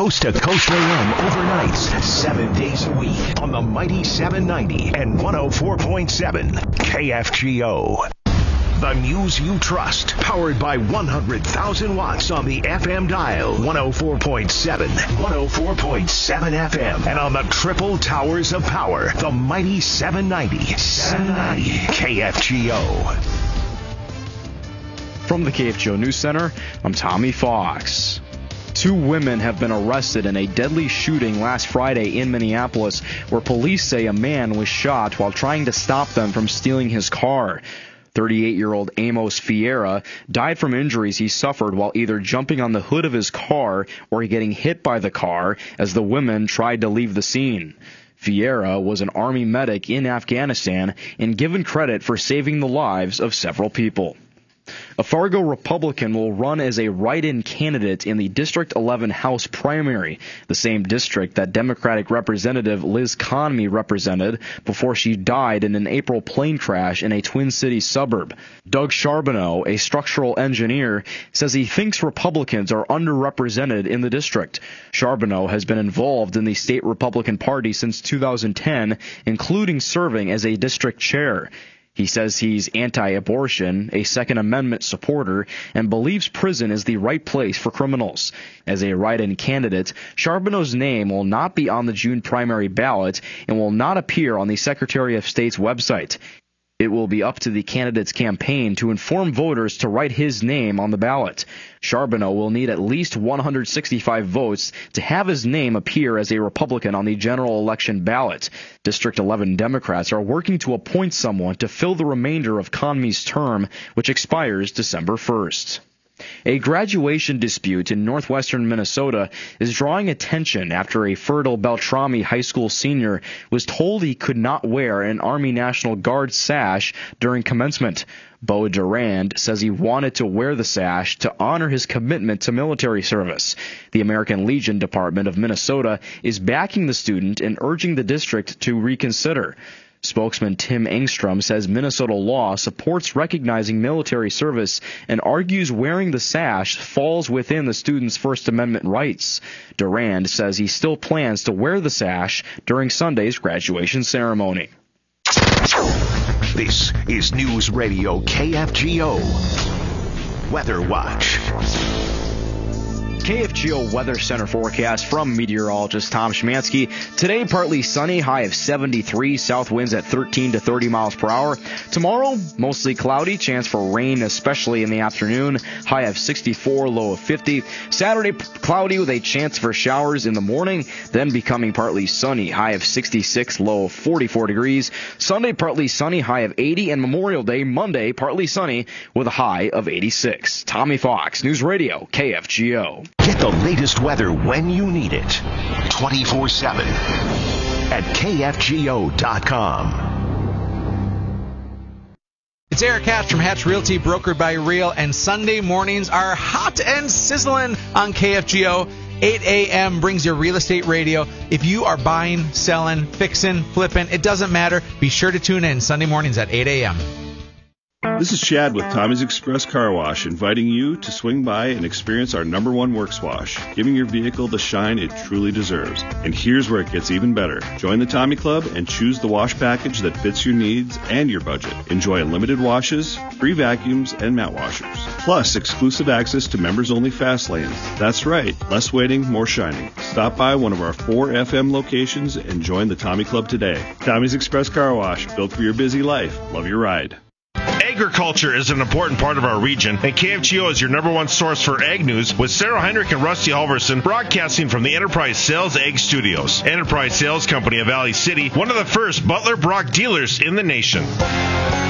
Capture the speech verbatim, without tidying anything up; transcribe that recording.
Coast to Coast A M overnights, seven days a week on the mighty seven ninety and one oh four point seven K F G O. The news you trust, powered by one hundred thousand watts on the F M dial, one oh four point seven, one oh four point seven F M, and on the triple towers of power, the mighty seven ninety, seven ninety K F G O. From the K F G O News Center, I'm Tommy Fox. Two women have been arrested in a deadly shooting last Friday in Minneapolis, where police say a man was shot while trying to stop them from stealing his car. thirty-eight-year-old Amos Fiera died from injuries he suffered while either jumping on the hood of his car or getting hit by the car as the women tried to leave the scene. Fiera was an Army medic in Afghanistan and given credit for saving the lives of several people. A Fargo Republican will run as a write-in candidate in the District eleven House primary, the same district that Democratic Representative Liz Conmey represented before she died in an April plane crash in a Twin Cities suburb. Doug Charbonneau, a structural engineer, says he thinks Republicans are underrepresented in the district. Charbonneau has been involved in the state Republican Party since two thousand ten, including serving as a district chair. He says he's anti-abortion, a Second Amendment supporter, and believes prison is the right place for criminals. As a write-in candidate, Charbonneau's name will not be on the June primary ballot and will not appear on the Secretary of State's website. It will be up to the candidate's campaign to inform voters to write his name on the ballot. Charbonneau will need at least one hundred sixty-five votes to have his name appear as a Republican on the general election ballot. District eleven Democrats are working to appoint someone to fill the remainder of Conmey's term, which expires December first. A graduation dispute in northwestern Minnesota is drawing attention after a fertile Beltrami High School senior was told he could not wear an Army National Guard sash during commencement. Bo Durand says he wanted to wear the sash to honor his commitment to military service. The American Legion Department of Minnesota is backing the student and urging the district to reconsider. Spokesman Tim Engstrom says Minnesota law supports recognizing military service and argues wearing the sash falls within the student's First Amendment rights. Durand says he still plans to wear the sash during Sunday's graduation ceremony. This is News Radio K F G O. Weather Watch. K F G O Weather Center forecast from meteorologist Tom Szymanski. Today, partly sunny, high of seventy-three, south winds at thirteen to thirty miles per hour. Tomorrow, mostly cloudy, chance for rain, especially in the afternoon, high of sixty-four, low of fifty. Saturday, cloudy with a chance for showers in the morning, then becoming partly sunny, high of sixty-six, low of forty-four degrees. Sunday, partly sunny, high of eighty, and Memorial Day, Monday, partly sunny with a high of eighty-six. Tommy Fox, News Radio, K F G O. Get the latest weather when you need it, twenty-four seven at K F G O dot com. It's Eric Hatch from Hatch Realty, brokered by Real, and Sunday mornings are hot and sizzling on K F G O. eight a.m. brings your real estate radio. If you are buying, selling, fixing, flipping, it doesn't matter. Be sure to tune in Sunday mornings at eight a.m. This is Chad with Tommy's Express Car Wash, inviting you to swing by and experience our number one works wash, giving your vehicle the shine it truly deserves. And here's where it gets even better. Join the Tommy Club and choose the wash package that fits your needs and your budget. Enjoy unlimited washes, free vacuums, and mat washers. Plus, exclusive access to members-only fast lanes. That's right, less waiting, more shining. Stop by one of our four F M locations and join the Tommy Club today. Tommy's Express Car Wash, built for your busy life. Love your ride. Agriculture is an important part of our region, and K F G O is your number one source for ag news, with Sarah Heinrich and Rusty Halverson broadcasting from the Enterprise Sales Ag Studios. Enterprise Sales Company of Valley City, one of the first Butler Brock dealers in the nation.